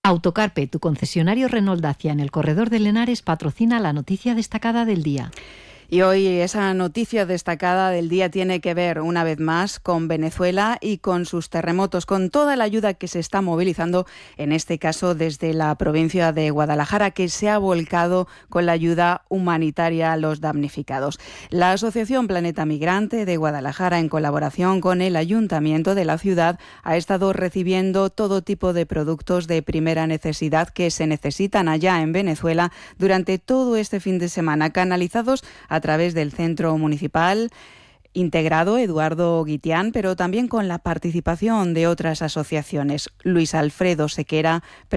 Autocarpe, tu concesionario Renault Dacia en el corredor de Lenares, patrocina la noticia destacada del día. Y hoy esa noticia destacada del día tiene que ver una vez más con Venezuela y con sus terremotos, con toda la ayuda que se está movilizando, en este caso desde la provincia de Guadalajara, que se ha volcado con la ayuda humanitaria a los damnificados. La Asociación Planeta Migrante de Guadalajara, en colaboración con el Ayuntamiento de la ciudad, ha estado recibiendo todo tipo de productos de primera necesidad que se necesitan allá en Venezuela durante todo este fin de semana, canalizados a través del Centro Municipal integrado Eduardo Guitián, pero también con la participación de otras asociaciones. Luis Alfredo Sequera,